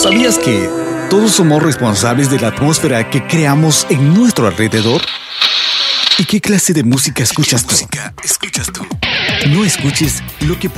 ¿Sabías que todos somos responsables de la atmósfera que creamos en nuestro alrededor? ¿Y qué clase de música escuchas tú? No escuches lo que